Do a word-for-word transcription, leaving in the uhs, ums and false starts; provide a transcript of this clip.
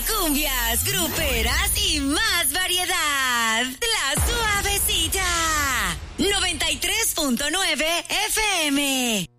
cumbias, gruperas y más variedad. La Suavecita. noventa y tres punto nueve F M.